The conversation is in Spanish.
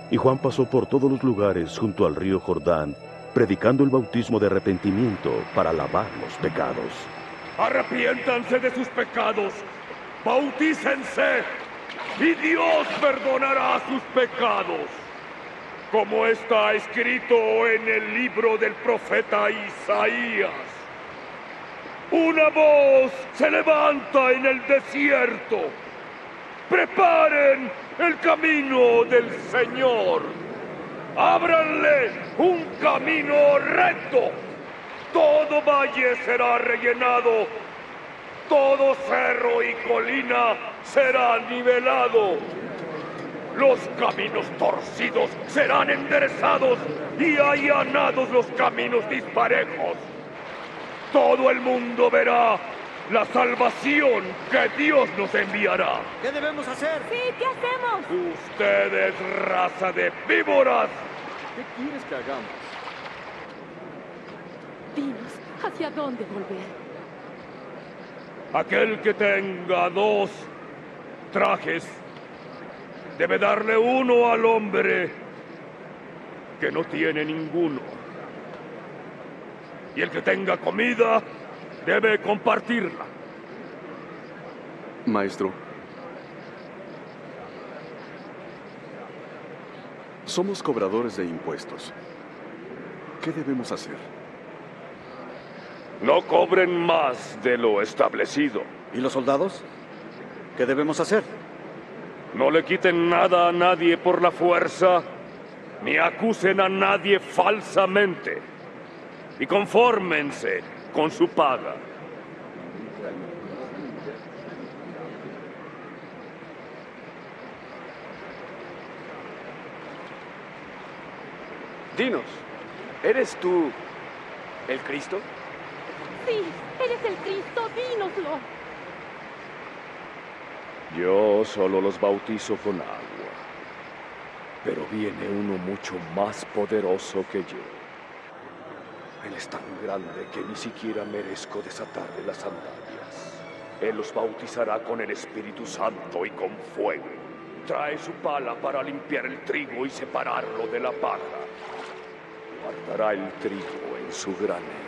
Y Juan pasó por todos los lugares junto al río Jordán, predicando el bautismo de arrepentimiento para lavar los pecados. Arrepiéntanse de sus pecados, bautícense, y Dios perdonará sus pecados. Como está escrito en el libro del profeta Isaías. Una voz se levanta en el desierto. Preparen el camino del Señor. Ábranle un camino recto. Todo valle será rellenado. Todo cerro y colina será nivelado. Los caminos torcidos serán enderezados y allanados los caminos disparejos. Todo el mundo verá la salvación que Dios nos enviará. ¿Qué debemos hacer? Sí, ¿qué hacemos? Ustedes, raza de víboras. ¿Qué quieres que hagamos? Dinos, ¿hacia dónde volver? Aquel que tenga 2 trajes debe darle uno al hombre que no tiene ninguno. Y el que tenga comida debe compartirla. Maestro, somos cobradores de impuestos. ¿Qué debemos hacer? No cobren más de lo establecido. ¿Y los soldados? ¿Qué debemos hacer? No le quiten nada a nadie por la fuerza, ni acusen a nadie falsamente. Y confórmense con su paga. Dinos, ¿eres tú el Cristo? Sí, eres el Cristo, dínoslo. Yo solo los bautizo con agua, pero viene uno mucho más poderoso que yo. Él es tan grande que ni siquiera merezco desatarle las sandalias. Él los bautizará con el Espíritu Santo y con fuego. Trae su pala para limpiar el trigo y separarlo de la paja. Guardará el trigo en su granero